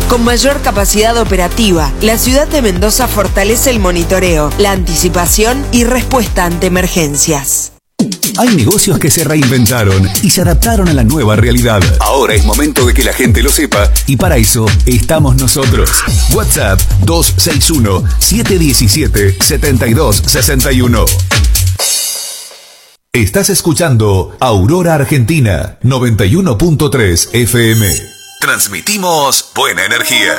Con mayor capacidad operativa, la ciudad de Mendoza fortalece el monitoreo, la anticipación y respuesta ante emergencias. Hay negocios que se reinventaron y se adaptaron a la nueva realidad. Ahora es momento de que la gente lo sepa y para eso estamos nosotros. WhatsApp 261-717-7261. Estás escuchando Aurora Argentina 91.3 FM. Transmitimos buena energía.